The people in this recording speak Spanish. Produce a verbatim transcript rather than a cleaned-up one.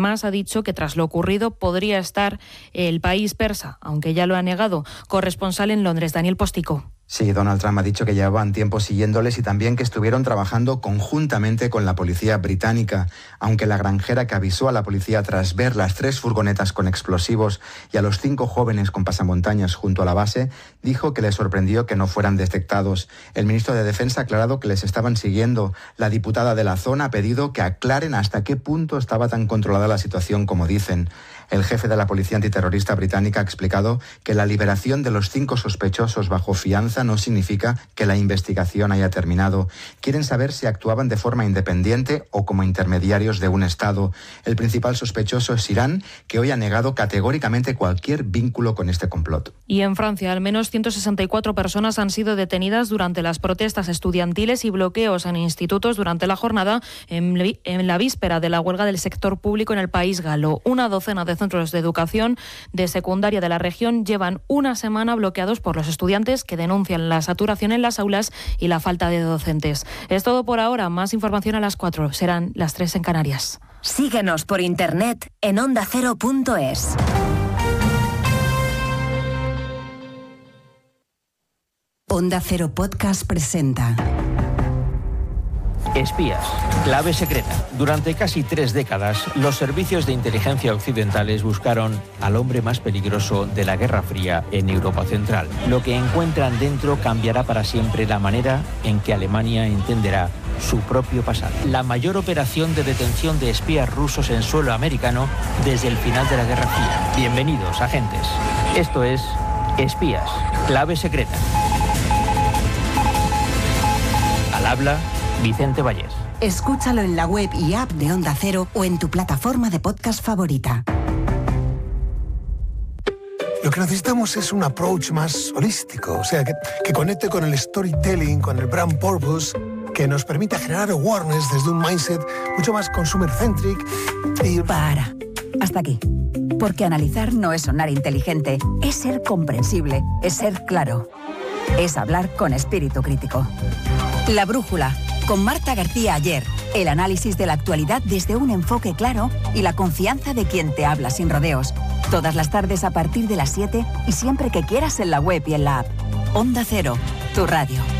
Además, ha dicho que tras lo ocurrido podría estar el país persa, aunque ya lo ha negado. Corresponsal en Londres, Daniel Postico. Sí, Donald Trump ha dicho que llevaban tiempo siguiéndoles y también que estuvieron trabajando conjuntamente con la policía británica, aunque la granjera que avisó a la policía tras ver las tres furgonetas con explosivos y a los cinco jóvenes con pasamontañas junto a la base, dijo que les sorprendió que no fueran detectados. El ministro de Defensa ha aclarado que les estaban siguiendo. La diputada de la zona ha pedido que aclaren hasta qué punto estaba tan controlada la situación como dicen. El jefe de la policía antiterrorista británica ha explicado que la liberación de los cinco sospechosos bajo fianza no significa que la investigación haya terminado. Quieren saber si actuaban de forma independiente o como intermediarios de un Estado. El principal sospechoso es Irán, que hoy ha negado categóricamente cualquier vínculo con este complot. Y en Francia, al menos ciento sesenta y cuatro personas han sido detenidas durante las protestas estudiantiles y bloqueos en institutos durante la jornada en la víspera de la huelga del sector público en el país galo. Una docena de centros de educación de secundaria de la región llevan una semana bloqueados por los estudiantes que denuncian la saturación en las aulas y la falta de docentes. Es todo por ahora. Más información a las cuatro. Serán las tres en Canarias. Síguenos por internet en onda cero punto es. Onda Cero Podcast presenta Espías, clave secreta. Durante casi tres décadas, los servicios de inteligencia occidentales buscaron al hombre más peligroso de la Guerra Fría en Europa Central. Lo que encuentran dentro cambiará para siempre la manera en que Alemania entenderá su propio pasado. La mayor operación de detención de espías rusos en suelo americano desde el final de la Guerra Fría. Bienvenidos, agentes. Esto es Espías, clave secreta. Al habla Vicente Vallés. Escúchalo en la web y app de Onda Cero o en tu plataforma de podcast favorita. Lo que necesitamos es un approach más holístico, o sea, que, que conecte con el storytelling, con el brand purpose, que nos permita generar awareness desde un mindset mucho más consumer-centric y... Para. Hasta aquí. Porque analizar no es sonar inteligente, es ser comprensible, es ser claro. Es hablar con espíritu crítico. La Brújula, con Marta García Ayer. El análisis de la actualidad desde un enfoque claro y la confianza de quien te habla sin rodeos. Todas las tardes a partir de las siete y siempre que quieras en la web y en la app. Onda Cero, tu radio.